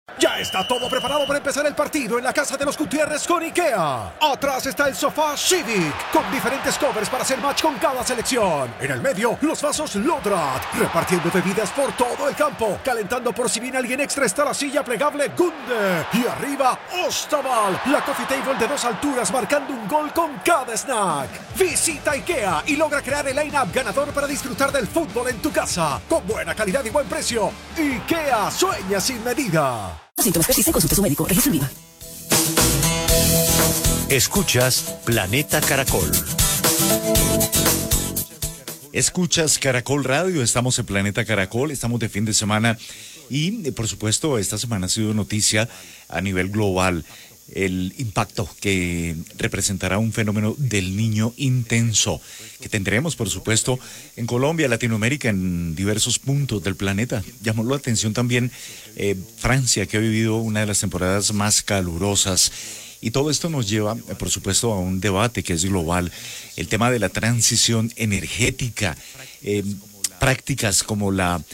Ya está todo preparado para empezar el partido en la casa de los Gutiérrez con IKEA. Atrás está el sofá Civic, con diferentes covers para hacer match con cada selección. En el medio, los vasos Lodrat, repartiendo bebidas por todo el campo. Calentando por si viene alguien extra está la silla plegable Gunde. Y arriba, Ostaval, la coffee table de 2 alturas marcando un gol con cada snack. Visita IKEA y logra crear el line-up ganador para disfrutar del fútbol en tu casa. Con buena calidad y buen precio. IKEA sueña sin medida. Síntomas persisten, consulte a su médico. Registro en Viva. Escuchas Planeta Caracol. Escuchas Caracol Radio, estamos en Planeta Caracol, estamos de fin de semana y por supuesto esta semana ha sido noticia a nivel global el impacto que representará un fenómeno del Niño intenso que tendremos por supuesto en Colombia, Latinoamérica, en diversos puntos del planeta. Llamó la atención también Francia, que ha vivido una de las temporadas más calurosas. Y todo esto nos lleva, por supuesto, a un debate que es global. El tema de la transición energética, prácticas como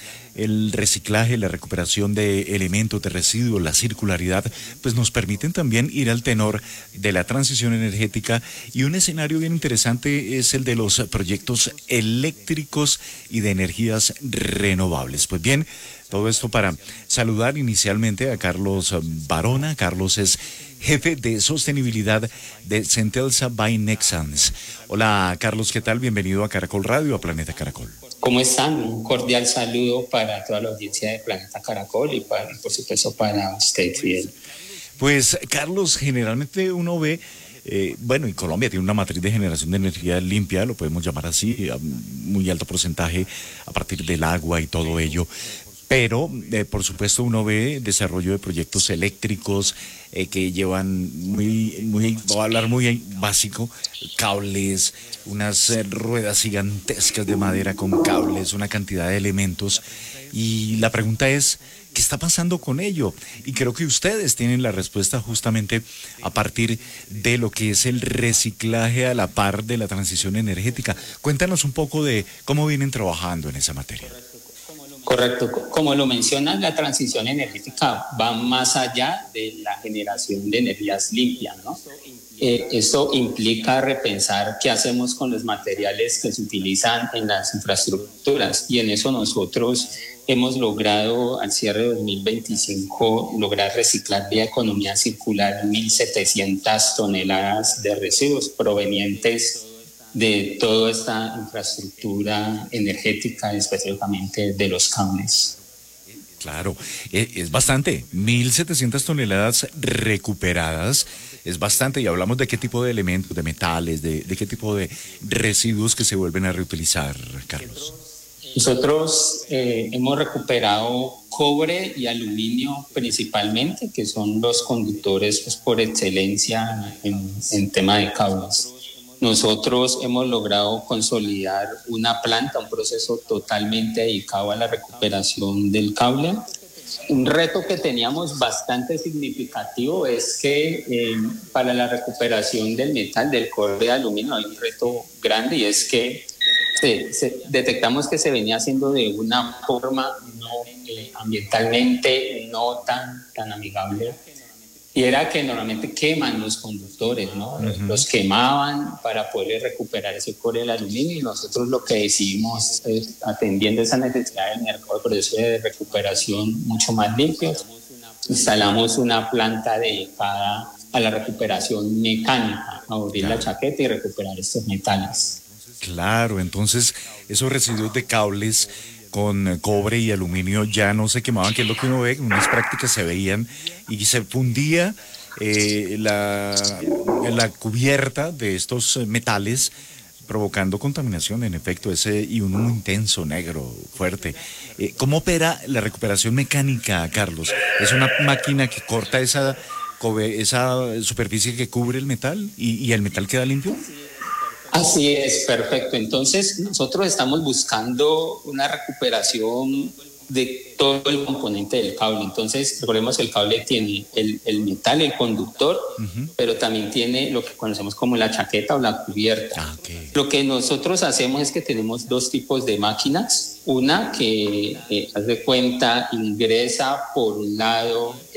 el reciclaje, la recuperación de elementos, de residuos, la circularidad, pues nos permiten también ir al tenor de la transición energética. Y un escenario bien interesante es el de los proyectos eléctricos y de energías renovables. Pues bien, todo esto para saludar inicialmente a Carlos Barona. Carlos es jefe de sostenibilidad de Centelsa by Nexans. Hola Carlos, ¿qué tal? Bienvenido a Caracol Radio, a Planeta Caracol. ¿Cómo están? Un cordial saludo para toda la audiencia de Planeta Caracol y por supuesto para usted, Fidel. Pues Carlos, generalmente uno ve, y Colombia tiene una matriz de generación de energía limpia, lo podemos llamar así, a muy alto porcentaje a partir del agua y todo ello. Pero, por supuesto, uno ve desarrollo de proyectos eléctricos que llevan voy a hablar muy básico, cables, unas ruedas gigantescas de madera con cables, una cantidad de elementos. Y la pregunta es, ¿qué está pasando con ello? Y creo que ustedes tienen la respuesta justamente a partir de lo que es el reciclaje a la par de la transición energética. Cuéntanos un poco de cómo vienen trabajando en esa materia. Correcto, como lo mencionas, la transición energética va más allá de la generación de energías limpias, ¿no? Esto implica repensar qué hacemos con los materiales que se utilizan en las infraestructuras, y en eso nosotros hemos logrado al cierre de 2025 lograr reciclar vía economía circular 1.700 toneladas de residuos provenientes de toda esta infraestructura energética, específicamente de los cables. Claro, es bastante, 1.700 toneladas recuperadas, es bastante, y hablamos de qué tipo de elementos, de metales, de qué tipo de residuos que se vuelven a reutilizar, Carlos. Nosotros hemos recuperado cobre y aluminio principalmente, que son los conductores pues, por excelencia en tema de cables. Nosotros hemos logrado consolidar una planta, un proceso totalmente dedicado a la recuperación del cable. Un reto que teníamos bastante significativo es que para la recuperación del metal, del cobre y aluminio, hay un reto grande, y es que detectamos que se venía haciendo de una forma ambientalmente no tan amigable. Y era que normalmente queman los conductores, ¿no? Uh-huh. Los quemaban para poder recuperar ese cobre y el aluminio, y nosotros lo que decidimos es, atendiendo esa necesidad del mercado de proceso de recuperación mucho más limpios, instalamos una planta dedicada a la recuperación mecánica, a abrir la chaqueta y recuperar estos metales. Claro, entonces esos residuos de cables con cobre y aluminio ya no se quemaban, que es lo que uno ve, en unas prácticas se veían, y se fundía la cubierta de estos metales, provocando contaminación, en efecto, y un humo intenso, negro, fuerte. ¿Cómo opera la recuperación mecánica, Carlos? ¿Es una máquina que corta esa superficie que cubre el metal y el metal queda limpio? Así es, perfecto. Entonces, nosotros estamos buscando una recuperación de todo el componente del cable. Entonces, recordemos que el cable tiene el metal, el conductor, uh-huh, pero también tiene lo que conocemos como la chaqueta o la cubierta. Okay. Lo que nosotros hacemos es que tenemos dos tipos de máquinas. Una que, haz de cuenta, ingresa por un lado